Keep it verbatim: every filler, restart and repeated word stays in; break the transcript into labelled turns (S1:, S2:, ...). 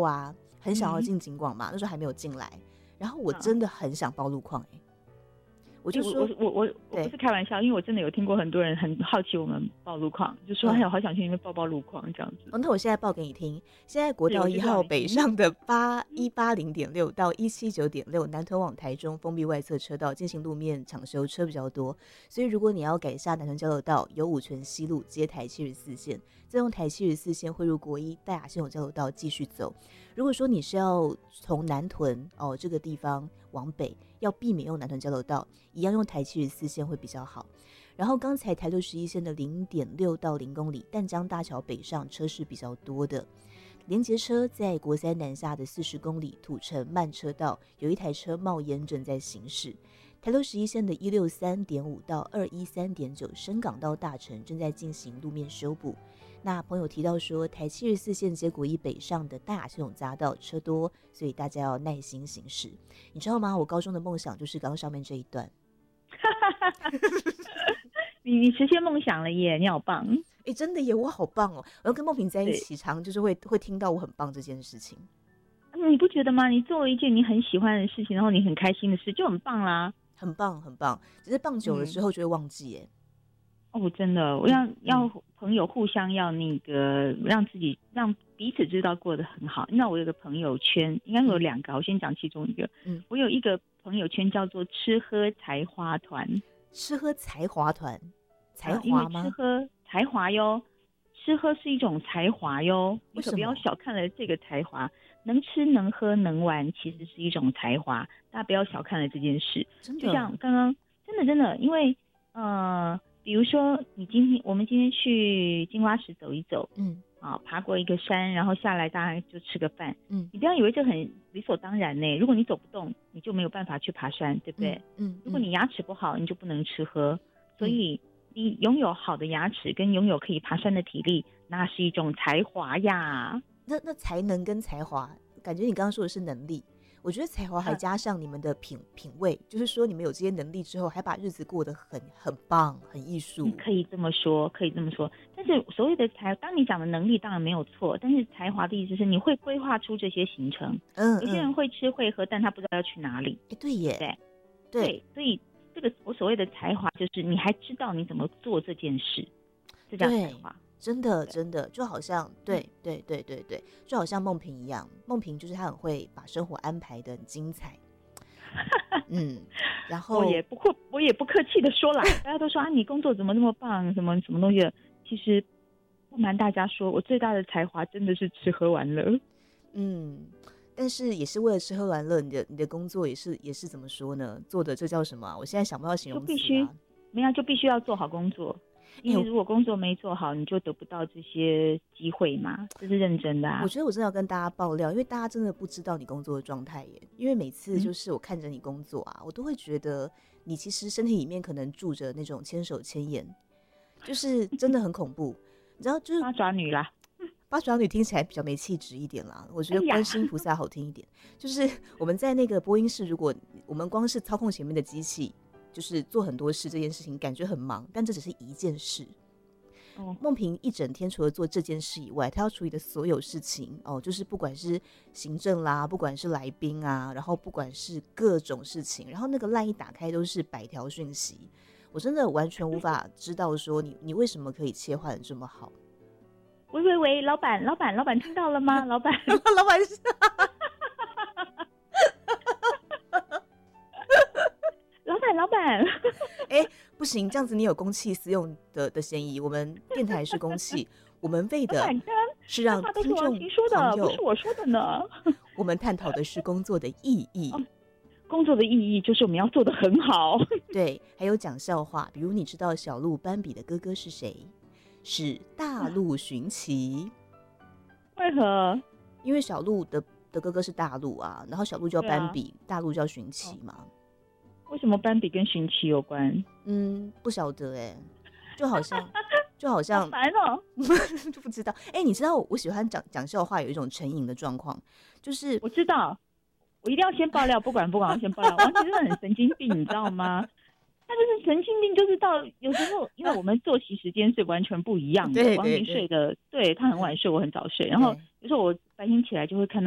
S1: 啊，很想要进景广嘛，嗯、那时候还没有进来，然后我真的很想报路况哎。我就说，
S2: 我我我我不是开玩笑，因为我真的有听过很多人很好奇我们报路况，就说哎呦，好想去那边报报路况这样子。
S1: 哦，那我现在报给你听。现在国道一号北上的八一八零点六到一七九点六南屯往台中封闭外侧车道进行路面抢修，车比较多，所以如果你要改下南屯交流道，由五权西路接台七十四线，再用台七十四线汇入国一大雅系统交流道继续走。如果说你是要从南屯哦这个地方往北，要避免用南屯交流道，一样用台七十四线会比较好。然后刚才台六十一线的零点六到零公里，淡江大桥北上车是比较多的。连结车在国三南下的四十公里土城慢车道，有一台车冒烟正在行驶。台六十一线的一六三点五到二一三点九深港到大城正在进行路面修补。那朋友提到说，台七十四线接国一北上的大雅系统匝道车多，所以大家要耐心行驶。你知道吗？我高中的梦想就是刚刚上面这一段。
S2: 你你实现梦想了耶，你好棒！
S1: 哎、欸，真的耶，我好棒哦！我要跟梦萍在一起，常就是会会听到我很棒这件事情。
S2: 你不觉得吗？你做了一件你很喜欢的事情，然后你很开心的事，就很棒啦。
S1: 很棒，很棒。只是棒久了之后就会忘记耶。
S2: 嗯、哦，真的，我要、嗯、要朋友互相要那个让自己让彼此知道过得很好。那我有个朋友圈，应该有两个，我先讲其中一个。嗯，我有一个朋友圈叫做吃喝才华团。
S1: 吃喝才华团，才华吗？
S2: 吃喝才华哟，吃喝是一种才华哟，你可不要小看了这个才华。能吃能喝能玩，其实是一种才华，大家不要小看了这件事。就像刚刚，真的真的，因为呃，比如说你今天我们今天去金瓜石走一走，嗯，啊，爬过一个山，然后下来大家就吃个饭，嗯，你不要以为这很理所当然呢。如果你走不动，你就没有办法去爬山，对不对？嗯，嗯，如果你牙齿不好，你就不能吃喝，所以你拥有好的牙齿跟拥有可以爬山的体力，那是一种才华呀。
S1: 那那才能跟才华，感觉你刚刚说的是能力，我觉得才华还加上你们的品、啊、品味，就是说你们有这些能力之后，还把日子过得很很棒，很艺术。
S2: 可以这么说，可以这么说。但是所谓的才，当你讲的能力当然没有错，但是才华的意思是你会规划出这些行程。嗯，有些人会吃会喝，但他不知道要去哪里。
S1: 哎，对耶，
S2: 对
S1: 对,
S2: 对，所以这个我所谓的才华，就是你还知道你怎么做这件事，这叫才华。
S1: 真的真的就好像对对对对对，就好像梦萍一样，梦萍就是她很会把生活安排得很精彩。嗯，然后
S2: 我也不客我也不客气的说啦，大家都说啊你工作怎么那么棒，什么什么东西的，其实不瞒大家说，我最大的才华真的是吃喝玩乐。
S1: 嗯，但是也是为了吃喝玩乐，你的你的工作也是也是怎么说呢？做的这叫什么、啊？我现在想不到形容词、啊、
S2: 就必须没有就必须要做好工作。因为如果工作没做好，你就得不到这些机会嘛，这是认真的啊。
S1: 我觉得我真的要跟大家爆料，因为大家真的不知道你工作的状态耶。因为每次就是我看着你工作啊、嗯，我都会觉得你其实身体里面可能住着那种千手千眼，就是真的很恐怖。你知道，就是
S2: 八爪女啦，
S1: 八爪女听起来比较没气质一点啦。我觉得观世音菩萨好听一点。哎、就是我们在那个播音室，如果我们光是操控前面的机器。就是做很多事这件事情感觉很忙，但这只是一件事。梦萍一整天除了做这件事以外，她要处理的所有事情哦，就是不管是行政啦，不管是来宾啊，然后不管是各种事情，然后那个LINE一打开都是百条讯息，我真的完全无法知道说你你为什么可以切换的这么好。
S2: 喂喂喂，老板老板老板听到了吗？老板
S1: 老板是
S2: 老板，老板，
S1: 哎、欸，不行，这样子你有公器私用的的嫌疑。我们电台是公器，我们为的是让听众朋友，
S2: 不是我说的呢。
S1: 我们探讨的是工作的意义、哦。
S2: 工作的意义就是我们要做得很好。
S1: 对，还有讲笑话，比如你知道小鹿斑比的哥哥是谁？是大鹿寻奇。
S2: 为何？
S1: 因为小鹿的的哥哥是大鹿啊，然后小鹿叫斑比，啊、大鹿叫寻奇嘛。哦，
S2: 为什么斑比跟寻奇有关？
S1: 嗯，不晓得哎、欸，就好像就好像
S2: 好烦哦，
S1: 就不知道。哎、欸，你知道我喜欢讲讲笑话有一种成瘾的状况，就是
S2: 我知道，我一定要先爆料，不管不管要先爆料。王琦真的很神经病，你知道吗？他就是神经病，就是到有时候，因为我们作息时间是完全不一样的。王琦睡的，对他很晚睡，我很早睡，然后有时候我白天起来就会看到。